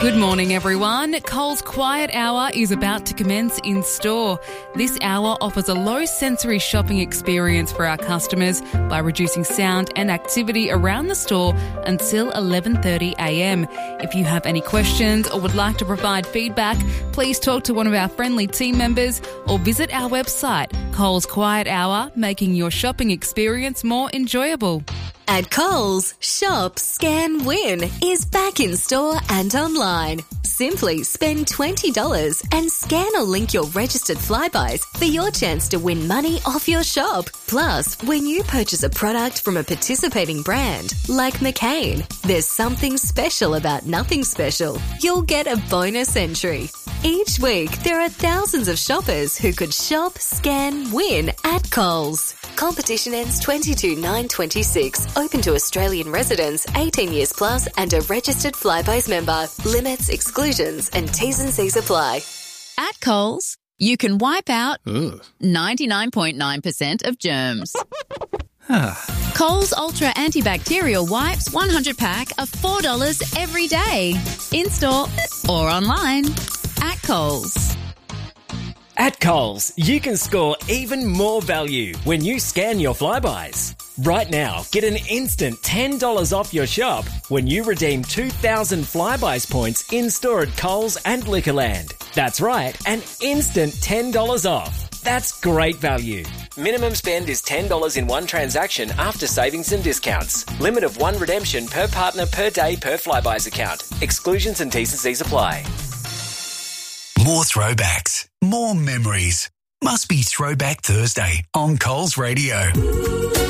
Good morning, everyone. Coles Quiet Hour is about to commence in store. This hour offers a low-sensory shopping experience for our customers by reducing sound and activity around the store until 11:30am. If you have any questions or would like to provide feedback, please talk to one of our friendly team members or visit our website, Coles Quiet Hour, making your shopping experience more enjoyable. At Coles, Shop, Scan, Win is back in store and online. Simply spend $20 and scan or link your registered Flybuys for your chance to win money off your shop. Plus, when you purchase a product from a participating brand like McCain, there's something special about nothing special. You'll get a bonus entry. Each week, there are thousands of shoppers who could shop, scan, win at Coles. Competition ends 22/9/26. Open to Australian residents 18 years plus and a registered Flybuys member. Limits, exclusions and T's and C's apply. At Coles, you can wipe out 99.9% of germs. Coles Ultra Antibacterial Wipes 100 pack are $4 every day. In-store or online. At Coles. At Coles, you can score even more value when you scan your Flybuys. Right now, get an instant $10 off your shop when you redeem 2,000 Flybuys points in-store at Coles and Liquorland. That's right, an instant $10 off. That's great value. Minimum spend is $10 in one transaction after savings and discounts. Limit of one redemption per partner per day per Flybuys account. Exclusions and T's and C's apply. More throwbacks, more memories. Must be Throwback Thursday on Coles Radio.